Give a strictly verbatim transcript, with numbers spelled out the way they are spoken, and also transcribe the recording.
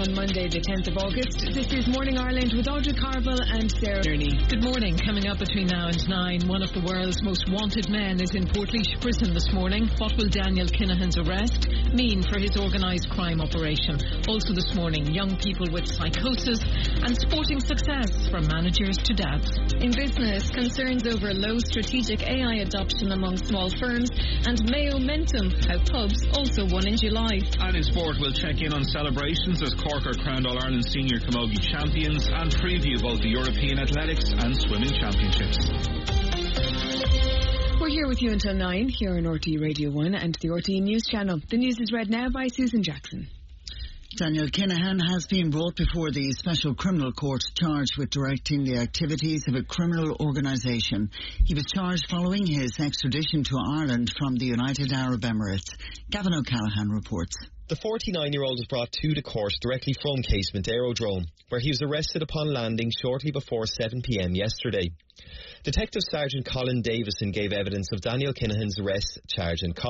on Monday the tenth of August. This is Morning Ireland with Audrey Carville and Sarah Ernie. Good morning. Coming up between now and nine, one of the world's most wanted men is in Portlaoise prison this morning. What will Daniel Kinahan's arrest mean for his organised crime operation? Also this morning, young people with psychosis and sporting success from managers to dads. In business, concerns over low strategic A I adoption among small firms, and Mayo Momentum, how pubs also won in July. And in sport, we'll check in on celebrations as Cork are crowned All-Ireland Senior Camogie champions and preview both the European Athletics and Swimming Championships. We're here with you until nine, here on R T Radio one and the R T News Channel. The news is read now by Susan Jackson. Daniel Kinahan has been brought before the Special Criminal Court, charged with directing the activities of a criminal organisation. He was charged following his extradition to Ireland from the United Arab Emirates. Gavin O'Callaghan reports. The forty-nine-year-old was brought to the court directly from Casement Aerodrome, where he was arrested upon landing shortly before seven p m yesterday. Detective Sergeant Colin Davison gave evidence of Daniel Kinahan's arrest, charge and cause.